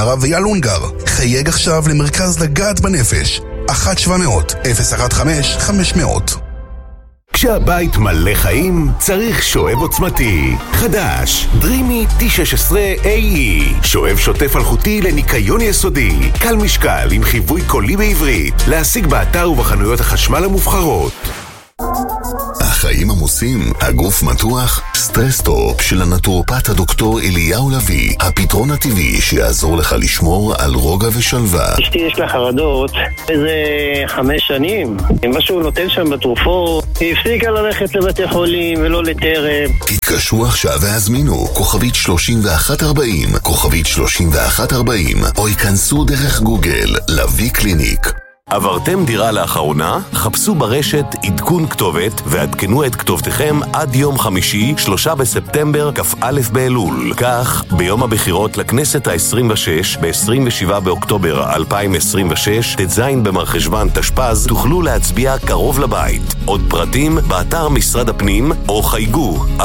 הרב ילונגר. חייג עכשיו למרכז לגעת בנפש. 1-700-015-500. כשהבית מלא חיים, צריך שואב עוצמתי. חדש, דרימי T16AE. שואב שוטף אלחוטי לניקיון יסודי. קל משקל עם חיווי קולי בעברית. להשיג באתר ובחנויות החשמל המובחרות. החיים עמוסים, הגוף מתוח, סטרס-טופ של הנטורופט הדוקטור אליהו לוי, הפתרון הטבעי שיעזור לך לשמור על רוגע ושלווה. אשתי יש לה חרדות איזה 5 שנים, משהו נותן שם בתרופות, היא הפסיקה ללכת לבתי חולים ולא לטרם. תתקשרו עכשיו והזמינו כוכבית 3140, כוכבית 3140, או ייכנסו דרך גוגל לוי קליניק. עברתם דירה לאחרונה? חפשו ברשת עדכון כתובת ועדכנו את כתובתכם עד יום חמישי 3 בספטמבר כ"א באלול. כך, ביום הבחירות לכנסת ה-26 ב-27 באוקטובר 2026 ט"ז במרחשוון תשפ"ז תוכלו להצביע קרוב לבית. עוד פרטים באתר משרד הפנים או חייגו 1-800-10-1975.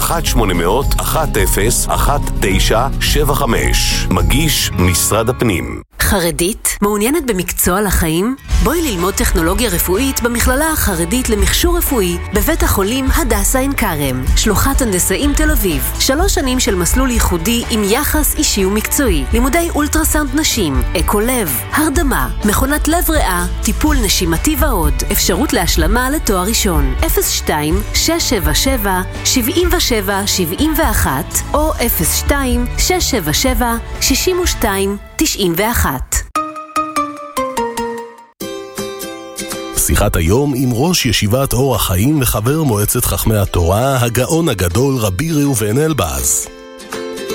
מגיש משרד הפנים. חרדית? מעוניינת במקצוע לחיים? בואי ללמוד טכנולוגיה רפואית במכללה החרדית למכשור רפואי בבית החולים הדסה עין כרם, שלוחת הנדסאים תל אביב. 3 שנים של מסלול ייחודי עם יחס אישי ומקצועי, לימודי אולטרסאונד נשים, אקו-לב, הרדמה, מכונת לב ריאה, טיפול נשימתי ועוד. אפשרות להשלמה לתואר ראשון 02-677-77-71 או 02-677-62-91. שיחת היום עם ראש ישיבת אור החיים וחבר מועצת חכמי התורה, הגאון הגדול רבי ראובן אלבז.